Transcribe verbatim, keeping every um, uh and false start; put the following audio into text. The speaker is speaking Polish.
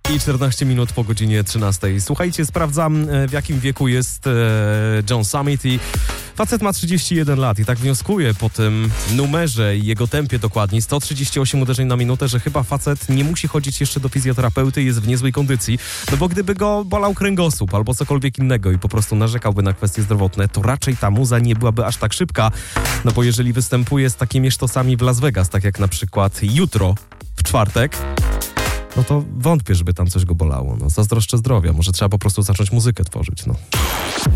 I czternaście minut po godzinie trzynastej. Słuchajcie, sprawdzam, w jakim wieku jest e, John Summit i facet ma trzydzieści jeden lat i tak wnioskuję po tym numerze i jego tempie dokładnie, sto trzydzieści osiem uderzeń na minutę, że chyba facet nie musi chodzić jeszcze do fizjoterapeuty i jest w niezłej kondycji, no bo gdyby go bolał kręgosłup albo cokolwiek innego i po prostu narzekałby na kwestie zdrowotne, to raczej ta muza nie byłaby aż tak szybka, no bo jeżeli występuje z takimi sztosami w Las Vegas, tak jak na przykład jutro, w czwartek, no to wątpię, żeby tam coś go bolało. No, zazdroszczę zdrowia. Może trzeba po prostu zacząć muzykę tworzyć, no.